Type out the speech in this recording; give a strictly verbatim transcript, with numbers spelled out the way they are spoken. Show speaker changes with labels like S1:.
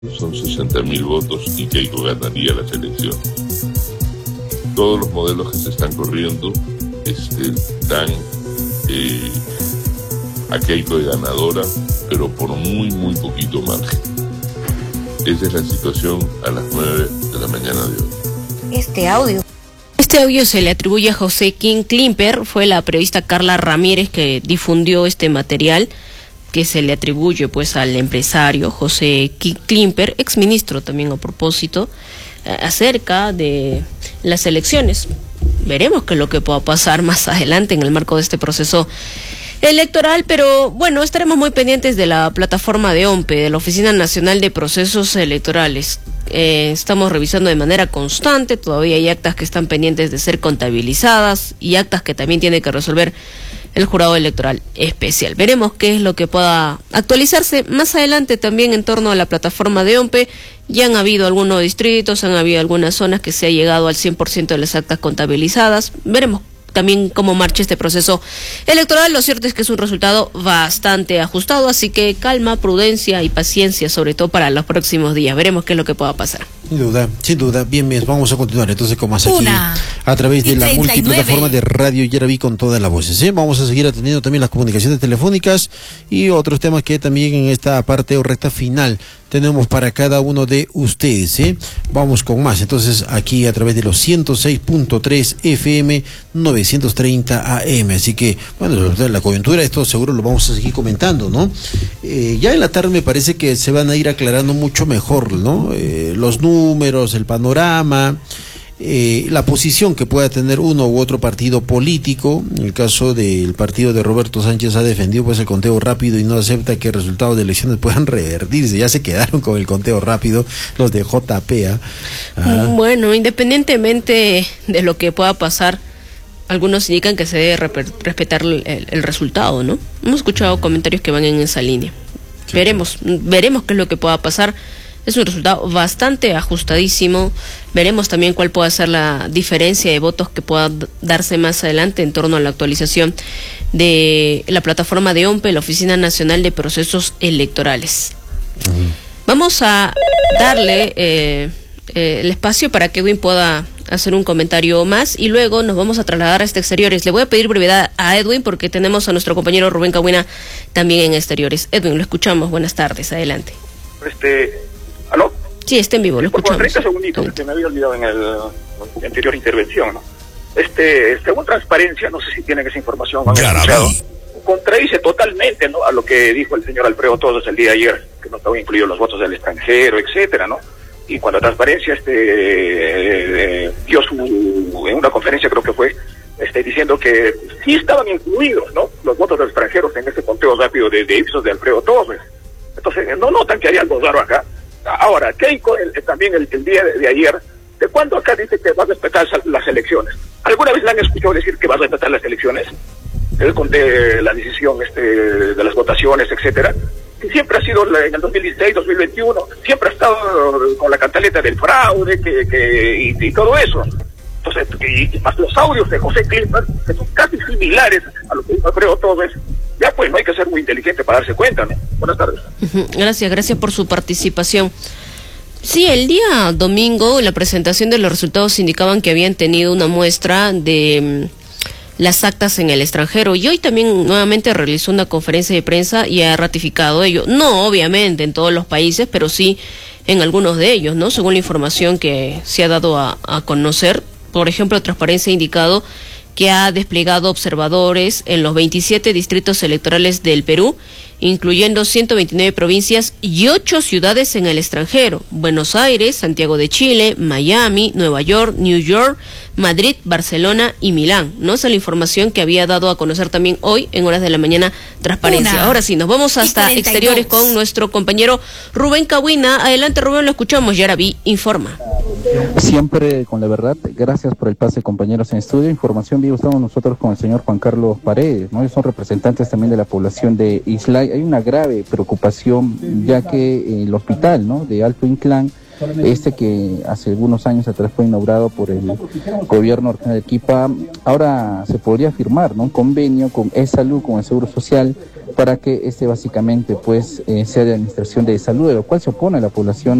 S1: Son sesenta mil votos y Keiko ganaría las elecciones. Todos los modelos que se están corriendo este, dan eh, a Keiko de ganadora, pero por muy, muy poquito margen. Esa es la situación a las nueve de la mañana de hoy.
S2: Este audio. Este audio se le atribuye a José King Klimper, fue la periodista Carla Ramírez que difundió este material, que se le atribuye pues al empresario José King Klimper, exministro también a propósito, eh, acerca de las elecciones. Veremos qué es lo que pueda pasar más adelante en el marco de este proceso electoral, pero bueno, estaremos muy pendientes de la plataforma de O M P E, de la Oficina Nacional de Procesos Electorales. Eh, estamos revisando de manera constante, todavía hay actas que están pendientes de ser contabilizadas y actas que también tiene que resolver el jurado electoral especial. Veremos qué es lo que pueda actualizarse más adelante también en torno a la plataforma de O M P E. Ya han habido algunos distritos, han habido algunas zonas que se ha llegado al cien por ciento de las actas contabilizadas. Veremos también cómo marcha este proceso electoral. Lo cierto es que es un resultado bastante ajustado, así que calma, prudencia y paciencia, sobre todo para los próximos días. Veremos qué es lo que pueda pasar.
S3: Sin duda, sin duda. Bien, bien, vamos a continuar entonces con más aquí
S4: Una
S3: a través de la
S4: treinta y nueve.
S3: multiplataforma de Radio Yaraví con todas las voces. ¿eh? Vamos a seguir atendiendo también las comunicaciones telefónicas y otros temas que también en esta parte o recta final tenemos para cada uno de ustedes. ¿eh? Vamos con más. Entonces aquí a través de los ciento seis punto tres F M, novecientos treinta A M. Así que, bueno, la coyuntura, esto seguro lo vamos a seguir comentando, ¿no? Eh, ya en la tarde me parece que se van a ir aclarando mucho mejor, ¿no? Eh, los números, el panorama, eh, la posición que pueda tener uno u otro partido político. En el caso del partido de Roberto Sánchez ha defendido pues el conteo rápido y no acepta que resultados de elecciones puedan revertirse. Ya se quedaron con el conteo rápido los de J P A. Ah.
S2: Bueno, independientemente de lo que pueda pasar, algunos indican que se debe respetar el, el resultado, ¿no? Hemos escuchado comentarios que van en esa línea. Sí. Veremos, veremos qué es lo que pueda pasar. Es un resultado bastante ajustadísimo. Veremos también cuál puede ser la diferencia de votos que pueda darse más adelante en torno a la actualización de la plataforma de O M P E, la Oficina Nacional de Procesos Electorales. Uh-huh. Vamos a darle eh, eh, el espacio para que Edwin pueda hacer un comentario más y luego nos vamos a trasladar a este exteriores. Le voy a pedir brevedad a Edwin porque tenemos a nuestro compañero Rubén Cahuina también en exteriores. Edwin, lo escuchamos. Buenas tardes, adelante.
S5: Este, ¿aló?
S2: Sí, está en vivo, lo escuchamos.
S5: Por treinta segunditos, que me había olvidado en el, la anterior intervención, ¿no? Este, según Transparencia, no sé si tienen esa información, ¿han escuchado? Contradice totalmente, ¿no?, a lo que dijo el señor Alfredo Todos el día de ayer, que no estaban incluidos los votos del extranjero, etcétera, ¿no? Y cuando Transparencia este eh, dio su, en una conferencia creo que fue, este diciendo que sí estaban incluidos, ¿no?, los votos de los extranjeros en ese conteo rápido de, de Ipsos de Alfredo Todos. Entonces, no notan que hay algo raro acá. Ahora, Keiko el, también el, el día de, de ayer, ¿de cuándo acá dice que va a respetar las elecciones? ¿Alguna vez le han escuchado decir que va a respetar las elecciones? El de la decisión este, de las votaciones, etcétera. Y siempre ha sido en el dos mil dieciséis, dos mil veintiuno, siempre ha estado con la cantaleta del fraude que, que, y, y todo eso. Entonces, y, y más los audios de José Klimper, que son casi similares a lo que yo creo todo es, ya pues no hay que ser muy inteligente para darse cuenta, ¿no? Buenas tardes.
S2: Gracias, gracias por su participación. Sí, el día domingo la presentación de los resultados indicaban que habían tenido una muestra de las actas en el extranjero y hoy también nuevamente realizó una conferencia de prensa y ha ratificado ello. No obviamente en todos los países, pero sí en algunos de ellos, ¿no? Según la información que se ha dado a, a conocer. Por ejemplo, Transparencia ha indicado que ha desplegado observadores en los veintisiete distritos electorales del Perú, incluyendo ciento veintinueve provincias y ocho ciudades en el extranjero: Buenos Aires, Santiago de Chile, Miami, Nueva York, New York, Madrid, Barcelona y Milán. ¿No? Esa es la información que había dado a conocer también hoy en horas de la mañana Transparencia. Una. Ahora sí, nos vamos hasta exteriores con nuestro compañero Rubén Cahuina. Adelante, Rubén, lo escuchamos. Yaraví informa.
S6: Siempre con la verdad. Gracias por el pase, compañeros en estudio. Información viva, estamos nosotros con el señor Juan Carlos Paredes, ¿no? Ellos son representantes también de la población de Islay. Hay una grave preocupación ya que el hospital, ¿no?, de Alto Inclán este que hace algunos años atrás fue inaugurado por el gobierno de Arequipa, ahora se podría firmar, ¿no?, un convenio con E-Salud, con el Seguro Social, para que este básicamente pues eh, sea de administración de salud, de lo cual se opone a la población